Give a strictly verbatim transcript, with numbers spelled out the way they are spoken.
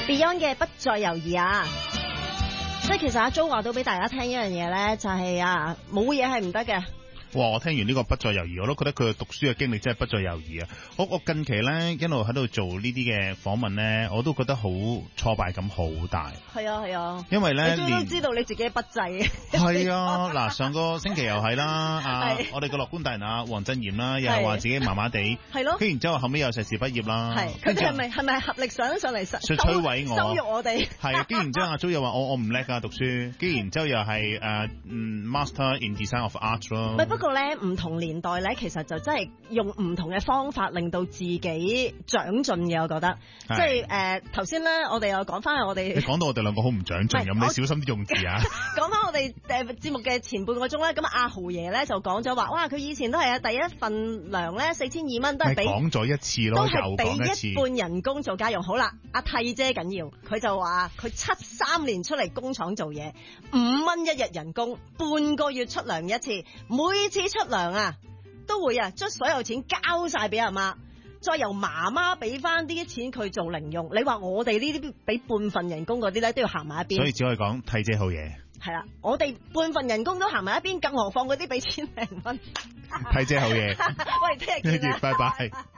Beyond 嘅不再猶豫啊！即係其實阿 Jo 話到俾大家聽一樣嘢咧，就係啊冇嘢係唔得嘅。 哇！我聽完呢個不再猶豫，我都覺得佢嘅讀書嘅經歷真係不再猶豫啊！我我近期咧一路喺度做呢啲嘅訪問咧，我都覺得好挫敗感好大。 係啊係啊， 因為咧你都知道你自己不濟。 係啊，嗱上個星期又係啦，啊我哋個樂觀大人啊黃振賢啦，又係話自己麻麻地，係咯，跟然之後後尾又碩士畢業啦， 係佢哋係咪係咪合力上上嚟摧毀我， 羞辱我哋？ 係，跟然之後阿 Jo 又話我我唔叻㗎讀書，跟然之後又係誒嗯 Master in Design of Art 咯。 不過咧，唔同年代咧，其實就真係用唔同嘅方法令到自己長進嘅，我覺得。即係誒頭先咧，我哋又講翻係我哋。你講到我哋兩個好唔長進咁，你小心啲用字啊！ 講翻我哋誒節目嘅前半個鐘咧，咁阿豪爺咧就講咗話，哇！佢以前都係啊，第一份糧咧四千二蚊都係俾。講咗一次咯，又講一次。俾一半人工做家用。好啦，阿替姐緊要，佢就話佢七三年出嚟工廠做嘢，五蚊一日人工，半個月出糧一次，每次出糧啊，都會啊將所有錢交晒俾阿媽，再由媽媽俾翻啲錢佢做零用。你話我哋呢啲俾半份人工嗰啲咧，都要行埋一邊。 所以只可以講替姐好嘢。 係啦，我哋半份人工都行埋一邊，更何況嗰啲俾千零蚊。 替姐好嘢。 喂，聽日見啦， 拜拜。